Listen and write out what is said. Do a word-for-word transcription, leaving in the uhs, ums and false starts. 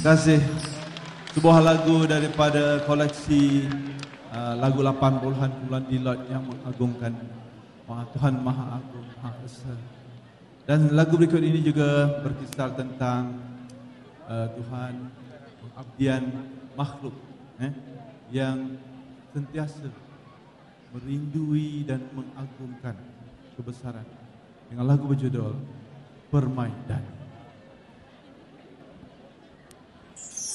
Terima kasih. Sebuah lagu daripada koleksi uh, lagu lapan puluhan kumpulan Dilot yang mengagungkan Maha Tuhan Maha Agung, Maha Esa. Dan lagu berikut ini juga berkisar tentang uh, Tuhan pengabdian makhluk eh, yang sentiasa merindui dan mengagungkan kebesaran dengan lagu berjudul Permaidani.